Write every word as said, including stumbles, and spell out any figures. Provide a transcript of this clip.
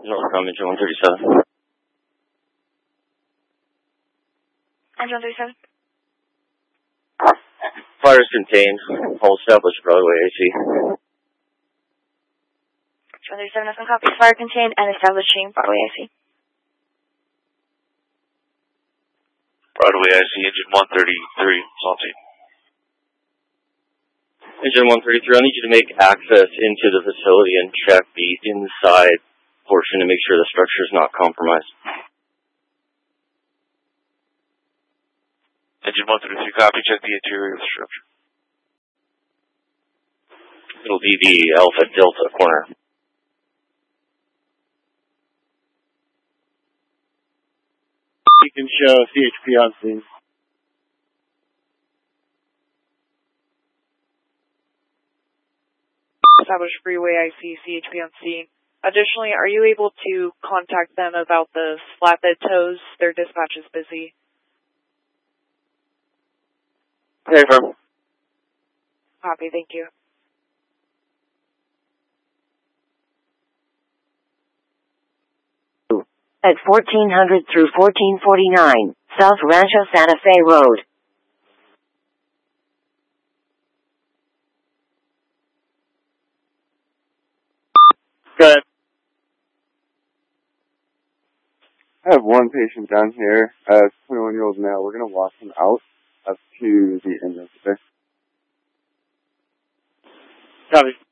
Northbound Engine one thirty-seven. Engine one thirty-seven. Fire is contained. All established Broadway A C. one thirty-seven, that's one copy. Fire contained and establishing Broadway A C. Broadway I C, engine one thirty-three, salty. Engine one thirty-three, I need you to make access into the facility and check the inside portion to make sure the structure is not compromised. Engine one thirty-three, copy. Check the interior of the structure. It'll be the Alpha Delta corner. You can show C H P on scene. Establish freeway I C, C H P on scene. Additionally, are you able to contact them about the flatbed tows? Their dispatch is busy. Okay, firm. Copy, thank you. At fourteen hundred through fourteen forty-nine, South Rancho Santa Fe Road. Go ahead. I have one patient down here, a twenty-one-year-old male. We're going to walk him out up to the entrance. Okay? Copy.